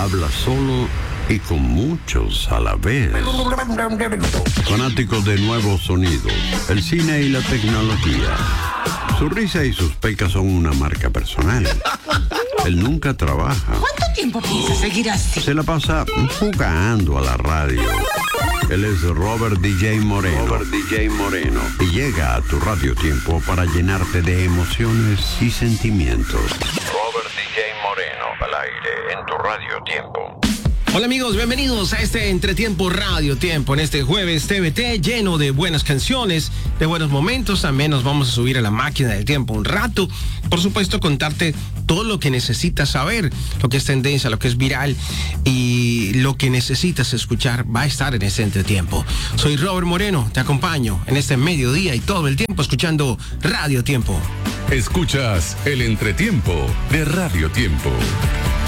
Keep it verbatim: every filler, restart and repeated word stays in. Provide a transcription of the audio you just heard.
habla solo y con muchos a la vez. Fanático de nuevos sonidos, el cine y la tecnología. Su risa y sus pecas son una marca personal. Él nunca trabaja. ¿Cuánto tiempo piensa seguir así? Se la pasa jugando a la radio. Él es Robert D J Moreno. Robert D J Moreno. Y llega a tu Radio Tiempo para llenarte de emociones y sentimientos. Robert D J Moreno, al aire en tu Radio Tiempo. Hola amigos, bienvenidos a este Entretiempo Radio Tiempo en este jueves T V T lleno de buenas canciones, de buenos momentos. También nos vamos a subir a la máquina del tiempo un rato. Por supuesto, contarte todo lo que necesitas saber, lo que es tendencia, lo que es viral y lo que necesitas escuchar va a estar en este Entretiempo. Soy Robert Moreno, te acompaño en este mediodía y todo el tiempo escuchando Radio Tiempo. Escuchas el Entretiempo de Radio Tiempo.